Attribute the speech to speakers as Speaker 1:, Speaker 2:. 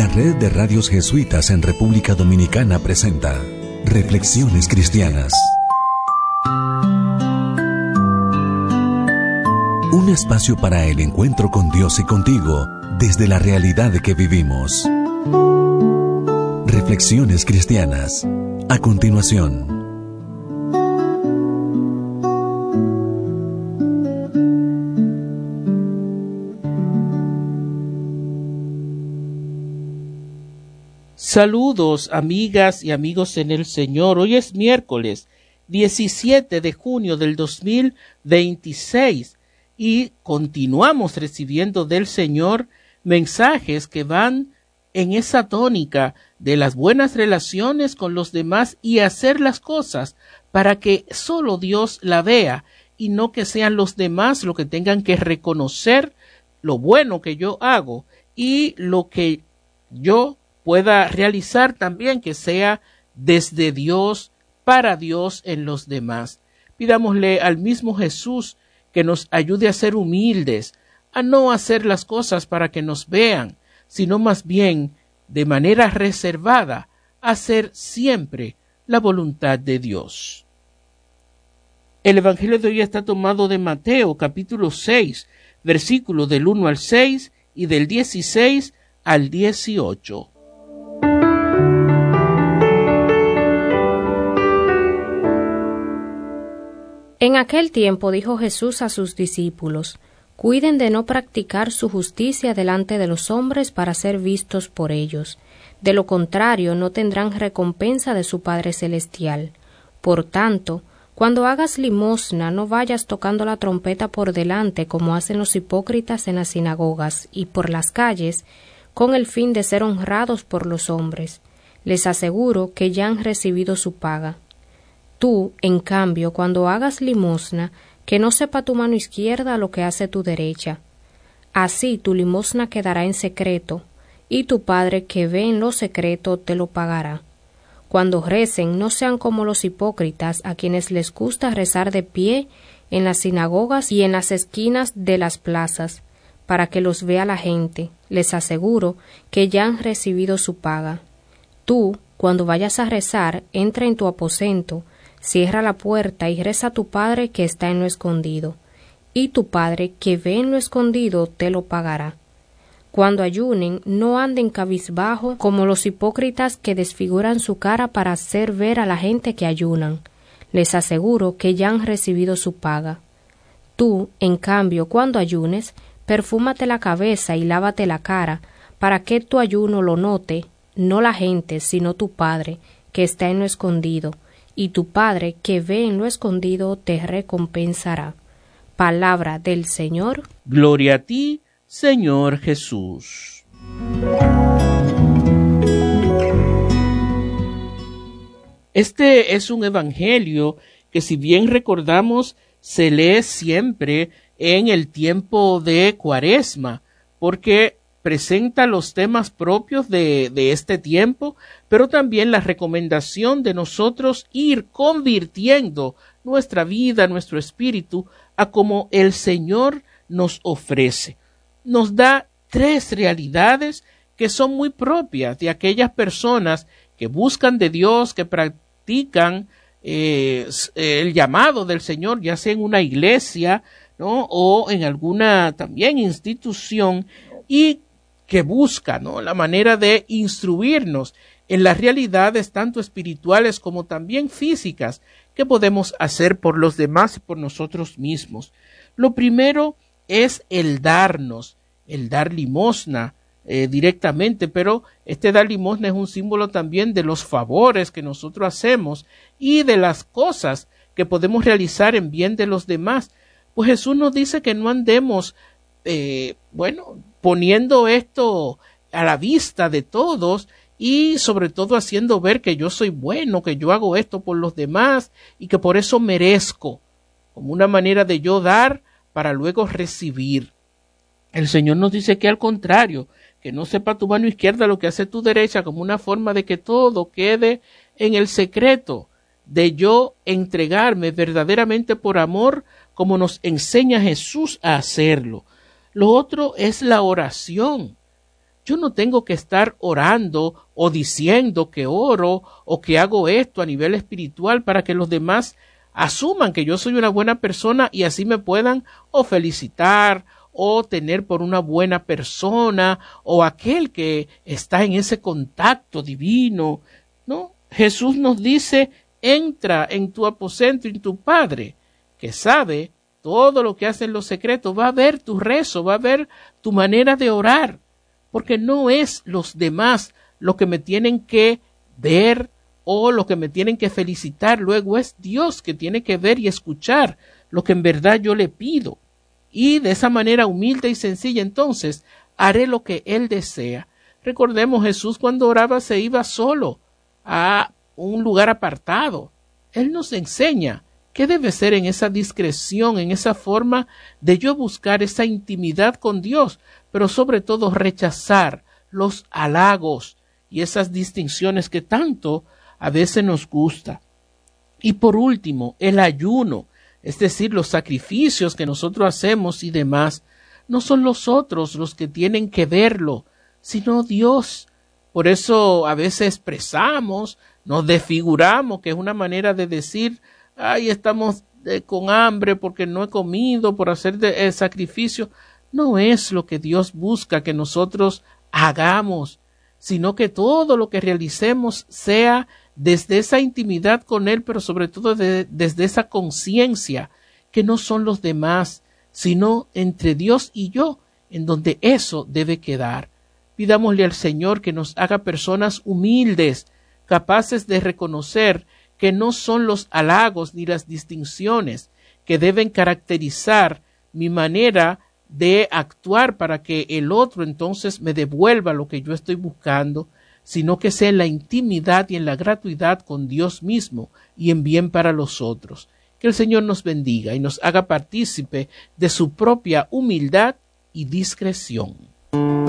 Speaker 1: La Red de Radios Jesuitas en República Dominicana presenta Reflexiones Cristianas. Un espacio para el encuentro con Dios y contigo desde la realidad que vivimos. Reflexiones Cristianas. A continuación.
Speaker 2: Saludos, amigas y amigos en el Señor. Hoy es miércoles 17 de junio del 2026 y continuamos recibiendo del Señor mensajes que van en esa tónica de las buenas relaciones con los demás y hacer las cosas para que solo Dios la vea y no que sean los demás los que tengan que reconocer lo bueno que yo hago y lo que yo pueda realizar también que sea desde Dios, para Dios en los demás. Pidámosle al mismo Jesús que nos ayude a ser humildes, a no hacer las cosas para que nos vean, sino más bien, de manera reservada, hacer siempre la voluntad de Dios. El Evangelio de hoy está tomado de Mateo, capítulo 6, versículos del 1 al 6 y del 16 al 18.
Speaker 3: En aquel tiempo dijo Jesús a sus discípulos: Cuiden de no practicar su justicia delante de los hombres para ser vistos por ellos. De lo contrario, no tendrán recompensa de su Padre Celestial. Por tanto, cuando hagas limosna, no vayas tocando la trompeta por delante como hacen los hipócritas en las sinagogas y por las calles, con el fin de ser honrados por los hombres. Les aseguro que ya han recibido su paga. Tú, en cambio, cuando hagas limosna, que no sepa tu mano izquierda lo que hace tu derecha. Así tu limosna quedará en secreto, y tu Padre que ve en lo secreto te lo pagará. Cuando recen, no sean como los hipócritas, a quienes les gusta rezar de pie en las sinagogas y en las esquinas de las plazas, para que los vea la gente. Les aseguro que ya han recibido su paga. Tú, cuando vayas a rezar, entra en tu aposento, cierra la puerta y reza a tu Padre que está en lo escondido, y tu Padre que ve en lo escondido te lo pagará. Cuando ayunen, no anden cabizbajo como los hipócritas que desfiguran su cara para hacer ver a la gente que ayunan. Les aseguro que ya han recibido su paga. Tú, en cambio, cuando ayunes, perfúmate la cabeza y lávate la cara, para que tu ayuno lo note, no la gente, sino tu Padre, que está en lo escondido, y tu Padre, que ve en lo escondido, te recompensará. Palabra del Señor.
Speaker 2: Gloria a ti, Señor Jesús. Este es un evangelio que, si bien recordamos, se lee siempre en el tiempo de Cuaresma, porque presenta los temas propios de este tiempo, pero también la recomendación de nosotros ir convirtiendo nuestra vida, nuestro espíritu, a como el Señor nos ofrece. Nos da tres realidades que son muy propias de aquellas personas que buscan de Dios, que practican el llamado del Señor, ya sea en una iglesia, ¿no?, o en alguna también institución, y que busca, ¿no?, la manera de instruirnos en las realidades tanto espirituales como también físicas que podemos hacer por los demás y por nosotros mismos. Lo primero es el dar limosna directamente, pero este dar limosna es un símbolo también de los favores que nosotros hacemos y de las cosas que podemos realizar en bien de los demás. Pues Jesús nos dice que no andemos poniendo esto a la vista de todos y sobre todo haciendo ver que yo soy bueno, que yo hago esto por los demás y que por eso merezco, como una manera de yo dar para luego recibir. El Señor nos dice que al contrario, que no sepa tu mano izquierda lo que hace tu derecha, como una forma de que todo quede en el secreto, de yo entregarme verdaderamente por amor, como nos enseña Jesús a hacerlo. Lo otro es la oración. Yo no tengo que estar orando o diciendo que oro o que hago esto a nivel espiritual para que los demás asuman que yo soy una buena persona y así me puedan o felicitar o tener por una buena persona o aquel que está en ese contacto divino. No, Jesús nos dice, entra en tu aposento y tu Padre, que sabe todo lo que hace en los secretos, va a ver tu rezo, va a ver tu manera de orar, porque no es los demás lo que me tienen que ver o lo que me tienen que felicitar, luego es Dios que tiene que ver y escuchar lo que en verdad yo le pido. Y de esa manera humilde y sencilla, entonces, haré lo que Él desea. Recordemos, Jesús cuando oraba se iba solo a un lugar apartado. Él nos enseña qué debe ser en esa discreción, en esa forma de yo buscar esa intimidad con Dios, pero sobre todo rechazar los halagos y esas distinciones que tanto a veces nos gusta. Y por último, el ayuno, es decir, los sacrificios que nosotros hacemos y demás, no son los otros los que tienen que verlo, sino Dios. Por eso a veces expresamos, nos desfiguramos, que es una manera de decir, ay, estamos con hambre porque no he comido, por hacer el sacrificio. No es lo que Dios busca que nosotros hagamos, sino que todo lo que realicemos sea desde esa intimidad con Él, pero sobre todo desde esa conciencia que no son los demás, sino entre Dios y yo, en donde eso debe quedar. Pidámosle al Señor que nos haga personas humildes, capaces de reconocer que no son los halagos ni las distinciones que deben caracterizar mi manera de actuar para que el otro entonces me devuelva lo que yo estoy buscando, sino que sea en la intimidad y en la gratuidad con Dios mismo y en bien para los otros. Que el Señor nos bendiga y nos haga partícipe de su propia humildad y discreción.